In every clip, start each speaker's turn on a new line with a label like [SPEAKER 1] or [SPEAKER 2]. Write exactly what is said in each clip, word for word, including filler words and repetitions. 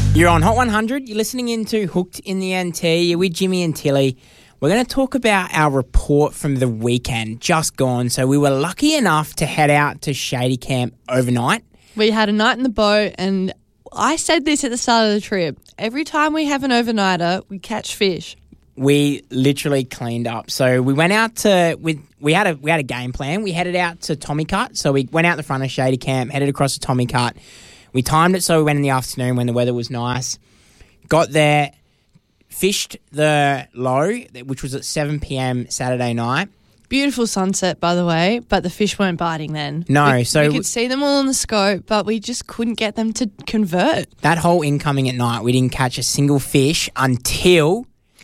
[SPEAKER 1] You're on Hot one hundred. You're listening into Hooked in the N T. You're with Jimmy and Tilly. We're going to talk about our report from the weekend just gone. So we were lucky enough to head out to Shady Camp overnight.
[SPEAKER 2] We had a night in the boat, and I said this at the start of the trip. Every time we have an overnighter, we catch fish.
[SPEAKER 1] We literally cleaned up. So we went out to we we had a we had a game plan. We headed out to Tommy Cut. So we went out the front of Shady Camp, headed across to Tommy Cut. We timed it so we went in the afternoon when the weather was nice. Got there, fished the low, which was at seven p.m. Saturday night.
[SPEAKER 2] Beautiful sunset, by the way, but the fish weren't biting then.
[SPEAKER 1] No,
[SPEAKER 2] we,
[SPEAKER 1] so
[SPEAKER 2] we could see them all on the scope, but we just couldn't get them to convert.
[SPEAKER 1] That whole incoming at night, we didn't catch a single fish until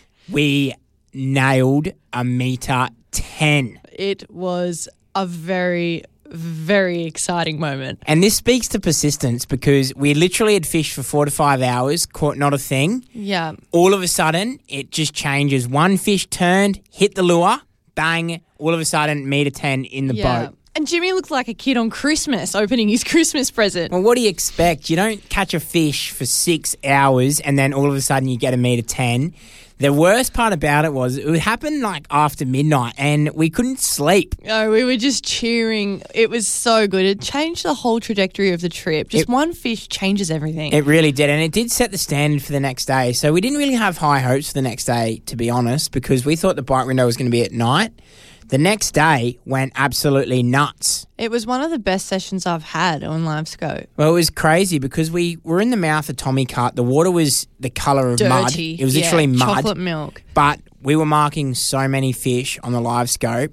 [SPEAKER 1] we nailed a metre ten.
[SPEAKER 2] It was a very, very exciting moment.
[SPEAKER 1] And this speaks to persistence because we literally had fished for four to five hours, caught not a thing.
[SPEAKER 2] Yeah.
[SPEAKER 1] All of a sudden, it just changes. One fish turned, hit the lure, bang, all of a sudden, metre ten in the
[SPEAKER 2] yeah.
[SPEAKER 1] boat.
[SPEAKER 2] And Jimmy looked like a kid on Christmas opening his Christmas present.
[SPEAKER 1] Well, what do you expect? You don't catch a fish for six hours and then all of a sudden you get a metre ten. The worst part about it was it would happen like after midnight and we couldn't sleep.
[SPEAKER 2] No, we were just cheering. It was so good. It changed the whole trajectory of the trip. Just
[SPEAKER 1] it,
[SPEAKER 2] one fish changes everything.
[SPEAKER 1] It really did, and it did set the standard for the next day. So we didn't really have high hopes for the next day, to be honest, because we thought the bite window was going to be at night. The next day went absolutely nuts.
[SPEAKER 2] It was one of the best sessions I've had on LiveScope.
[SPEAKER 1] Well, it was crazy because we were in the mouth of Tommy Cut. The water was the colour of
[SPEAKER 2] Dirty.
[SPEAKER 1] mud. It was
[SPEAKER 2] yeah,
[SPEAKER 1] literally mud.
[SPEAKER 2] Chocolate milk.
[SPEAKER 1] But we were marking so many fish on the LiveScope.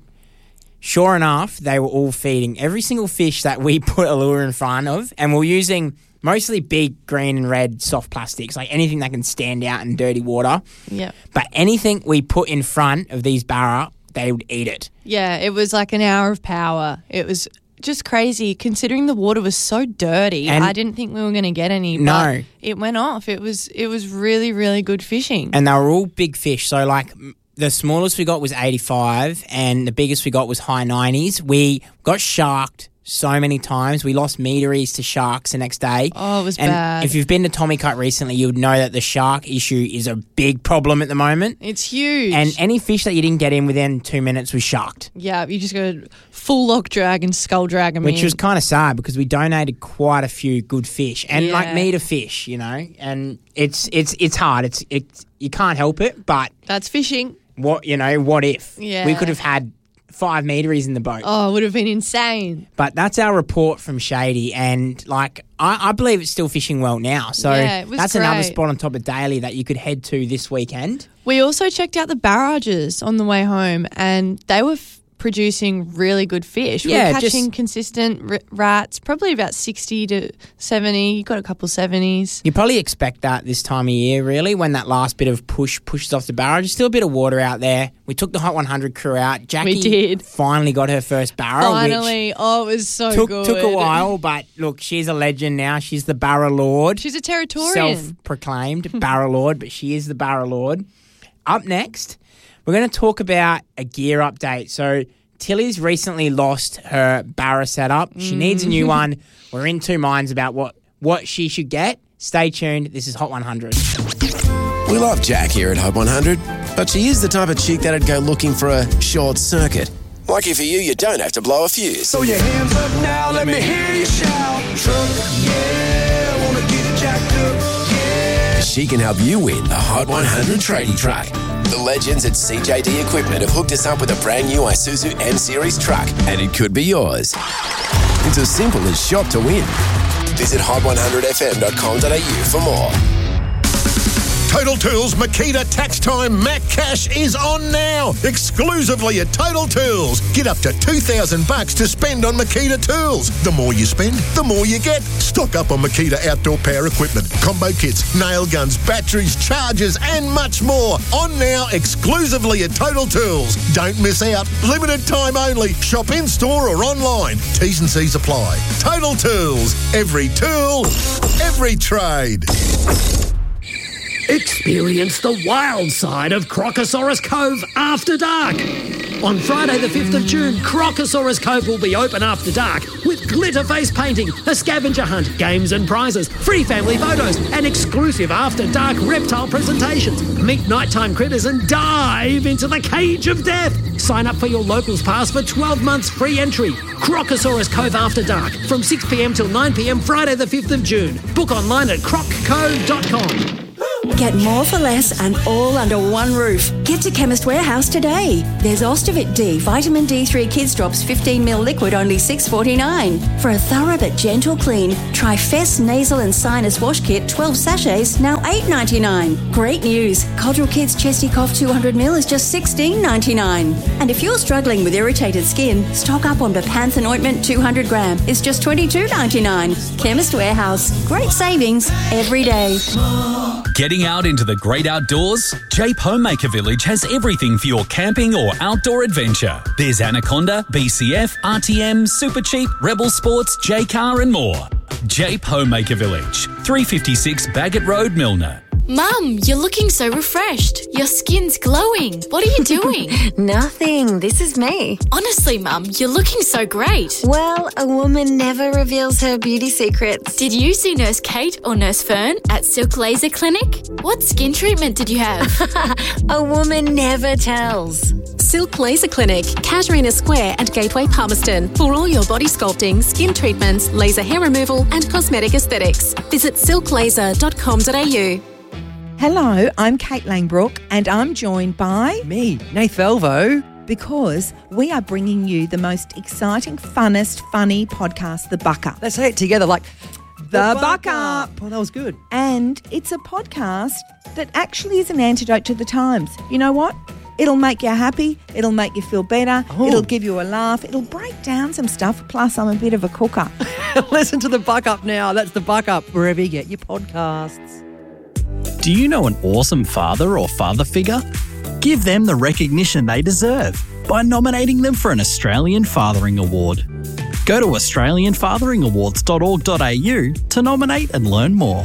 [SPEAKER 1] Sure enough, they were all feeding. Every single fish that we put a lure in front of, and we're using mostly big green and red soft plastics, like anything that can stand out in dirty water.
[SPEAKER 2] Yeah.
[SPEAKER 1] But anything we put in front of these barra, they would eat it.
[SPEAKER 2] Yeah, it was like an hour of power. It was just crazy considering the water was so dirty.
[SPEAKER 1] And
[SPEAKER 2] I didn't think we were going to get any. But
[SPEAKER 1] no.
[SPEAKER 2] It went off. It was it was really, really good fishing.
[SPEAKER 1] And they were all big fish. So like the smallest we got was eighty-five and the biggest we got was high nineties. We got sharked so many times. We lost meteries to sharks the next day.
[SPEAKER 2] Oh, it was
[SPEAKER 1] and
[SPEAKER 2] bad.
[SPEAKER 1] If you've been to Tommy Cut recently, you would know that the shark issue is a big problem at the moment.
[SPEAKER 2] It's huge.
[SPEAKER 1] And any fish that you didn't get in within two minutes was sharked.
[SPEAKER 2] Yeah, you just go full lock drag and skull drag them
[SPEAKER 1] Which
[SPEAKER 2] in.
[SPEAKER 1] was kind of sad because we donated quite a few good fish and
[SPEAKER 2] Yeah.
[SPEAKER 1] like meter fish, you know. And it's it's it's hard. It's it's you can't help it. But
[SPEAKER 2] That's fishing.
[SPEAKER 1] what you know? What if
[SPEAKER 2] Yeah.
[SPEAKER 1] we could have had five meteries in the boat?
[SPEAKER 2] Oh, it would have been insane.
[SPEAKER 1] But that's our report from Shady, and like I, I believe it's still fishing well now. So
[SPEAKER 2] Yeah, it was
[SPEAKER 1] that's another
[SPEAKER 2] great.
[SPEAKER 1] spot on top of Daly that you could head to this weekend.
[SPEAKER 2] We also checked out the barrages on the way home, and they were f- producing really good fish.
[SPEAKER 1] Yeah,
[SPEAKER 2] we were catching
[SPEAKER 1] just-
[SPEAKER 2] consistent r- rats, probably about sixty to seventy. You got a couple seventies.
[SPEAKER 1] You probably expect that this time of year, really, when that last bit of push pushes off the barrage. There's still a bit of water out there. We took the Hot one hundred crew out. Jackie
[SPEAKER 2] We did.
[SPEAKER 1] finally got her first barra.
[SPEAKER 2] Finally,
[SPEAKER 1] which
[SPEAKER 2] oh, it was so
[SPEAKER 1] took,
[SPEAKER 2] good.
[SPEAKER 1] took a while, but look, she's a legend now. She's the barra lord.
[SPEAKER 2] She's a Territorian.
[SPEAKER 1] Self-proclaimed barra lord, but she is the barra lord. Up next, we're going to talk about a gear update. So Tilly's recently lost her barra setup. She needs a new one. We're in two minds about what, what she should get. Stay tuned. This is Hot one hundred.
[SPEAKER 3] We love Jack here at Hot one hundred, but she is the type of chick that'd go looking for a short circuit. Lucky for you, you don't have to blow a fuse.
[SPEAKER 4] So your hands up now, let me hear you shout. Truck, yeah, wanna get it jacked up, yeah.
[SPEAKER 3] She can help you win the Hot one hundred tradie truck. The legends at C J D Equipment have hooked us up with a brand new Isuzu M-Series truck, and it could be yours. It's as simple as shop to win. Visit hot one hundred f m dot com dot a u for more.
[SPEAKER 5] Total Tools Makita Tax Time Mac Cash is on now, exclusively at Total Tools. Get up to two thousand bucks to spend on Makita tools. The more you spend, the more you get. Stock up on Makita outdoor power equipment, combo kits, nail guns, batteries, chargers, and much more. On now, exclusively at Total Tools. Don't miss out. Limited time only. Shop in store or online. T's and C's apply. Total Tools. Every tool, every trade.
[SPEAKER 6] Experience the wild side of Crocosaurus Cove after dark. On Friday the fifth of June, Crocosaurus Cove will be open after dark with glitter face painting, a scavenger hunt, games and prizes, free family photos and exclusive after dark reptile presentations. Meet nighttime critters and dive into the cage of death. Sign up for your Locals Pass for twelve months free entry. Crocosaurus Cove After Dark from six p.m. till nine p.m. Friday the fifth of June. Book online at croc cove dot com.
[SPEAKER 7] Get more for less and all under one roof. Get to Chemist Warehouse today. There's Ostovit D, Vitamin D three Kids Drops fifteen milliliter liquid, only six forty-nine. For a thorough but gentle clean, try Fess Nasal and Sinus Wash Kit, twelve sachets, now eight ninety-nine. Great news. Codral Kids Chesty Cough two hundred milliliters is just sixteen ninety-nine. And if you're struggling with irritated skin, stock up on Bepanthen Ointment two hundred gram. It's just twenty-two ninety-nine. Chemist Warehouse. Great savings every day.
[SPEAKER 8] Getting out into the great outdoors? Jape Homemaker Village has everything for your camping or outdoor adventure. There's Anaconda, B C F, R T M, Super Cheap, Rebel Sports, J-Car and more. Jape Homemaker Village, three fifty-six Baggett Road, Milner.
[SPEAKER 9] Mum, you're looking so refreshed. Your skin's glowing. What are you doing?
[SPEAKER 10] Nothing. This is me.
[SPEAKER 9] Honestly, Mum, you're looking so great.
[SPEAKER 10] Well, a woman never reveals her beauty secrets.
[SPEAKER 9] Did you see Nurse Kate or Nurse Fern at Silk Laser Clinic? What skin treatment did you have?
[SPEAKER 10] A woman never tells.
[SPEAKER 11] Silk Laser Clinic, Casuarina Square and Gateway Palmerston. For all your body sculpting, skin treatments, laser hair removal and cosmetic aesthetics. Visit silk laser dot com dot a u.
[SPEAKER 12] Hello, I'm Kate Langbrook and I'm joined by...
[SPEAKER 13] me, Nath Velvo.
[SPEAKER 12] Because we are bringing you the most exciting, funnest, funny podcast, The Buck Up.
[SPEAKER 13] Let's say it together like...
[SPEAKER 12] The, the Buck Up.
[SPEAKER 13] Oh, that was good.
[SPEAKER 12] And it's a podcast that actually is an antidote to the times. You know what? It'll make you happy. It'll make you feel better. Oh. It'll give you a laugh. It'll break down some stuff. Plus, I'm a bit of a cooker.
[SPEAKER 13] Listen to The Buck Up now. That's The Buck Up, wherever you get your podcasts.
[SPEAKER 14] Do you know an awesome father or father figure? Give them the recognition they deserve by nominating them for an Australian Fathering Award. Go to australian fathering awards dot org dot a u to nominate and learn more.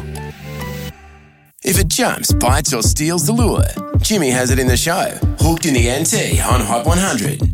[SPEAKER 3] If it jumps, bites or steals the lure, Jimmy has it in the show. Hooked in the N T on Hot one hundred.